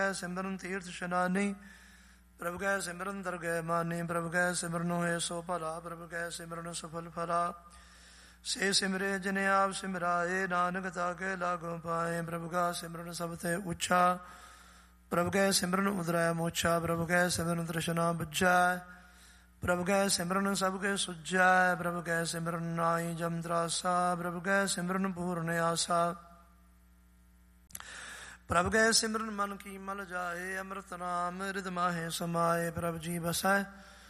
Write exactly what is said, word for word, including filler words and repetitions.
ਸਿਮਰਨ ਤੀਰਥ ਇਸ਼ਨਾਨੀ, ਪ੍ਰਭ ਕੈ ਸਿਮਰਨ ਦਰਗਹਿ ਮਾਨੀ, ਪ੍ਰਭ ਕੈ ਸਿਮਰਨ ਹੋਏ ਸੋ ਭਲਾ, ਪ੍ਰਭ ਕੈ ਸਿਮਰਨ ਸਫਲ ਫਲਾ। ਸੇ ਸਿਮਰੇ ਜਿਨ ਆਪ ਸਿਮਰਾਏ, ਨਾਨਕ ਤਾਕੇ ਲਾਗੋ ਪਾਏ। ਪ੍ਰਭ ਕਾ ਸਿਮਰਨ ਸਭ ਤੇ ਉੱਚਾ, ਪ੍ਰਭ ਕੈ ਸਿਮਰਨ ਉਦਰੈ ਮੋਛਾ, ਪ੍ਰਭ ਕੈ ਸਿਮਰਨ ਤ੍ਰਿਸ਼ਨਾ ਬੁਝੈ, ਪ੍ਰਭ ਕੈ ਸਿਮਰਨ ਸਭ ਕੇ ਸੁਝੈ, ਪ੍ਰਭ ਕੈ ਸਿਮਰਨ ਨਾਹੀ ਜਮ ਤਰਾਸਾ, ਪ੍ਰਭ ਕੈ ਸਿਮਰਨ ਪੂਰਨ ਆਸਾ। ਪ੍ਰਭ ਕੈ ਸਿਮਰਨ ਮਨ ਕੀ ਮਲ ਜਾਏ, ਅੰਮ੍ਰਿਤ ਨਾਮ ਹਿਰਦਿ ਮਾਹੇ ਸਮਾਏ। ਪ੍ਰਭ ਜੀ ਬਸੈ